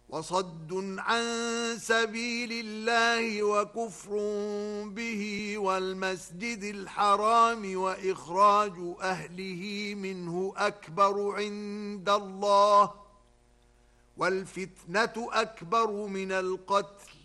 وصد عن سبيل الله وكفر به والمسجد الحرام وإخراج أهله منه أكبر عند الله والفتنة أكبر من القتل